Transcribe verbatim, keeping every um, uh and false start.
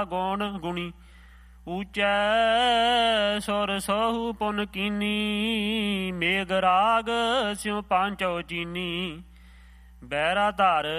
ਗੌਣ ਗੁਣੀ। ਊਚੈ ਸੁਰ ਸਹੁ ਪੁਨ ਕੀਨੀ, ਮੇਘ ਰਾਗ ਸਿਉ ਪਾਂਚੋ ਚੀਨੀ। ਬਹਿਰਾ ਧਰ